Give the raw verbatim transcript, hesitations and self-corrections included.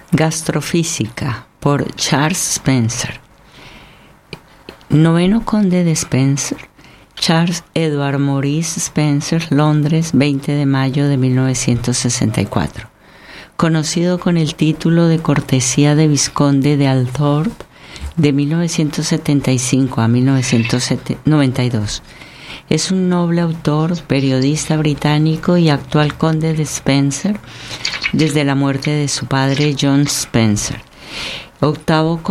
Gastrofísica por Charles Spencer. Noveno conde de Spencer, Charles Edward Maurice Spencer, Londres, veinte de mayo de mil novecientos sesenta y cuatro. Conocido con el título de cortesía de vizconde de Althorp de mil novecientos setenta y cinco a mil novecientos noventa y dos. Es un noble autor, periodista británico y actual conde de Spencer desde la muerte de su padre John Spencer. Octavo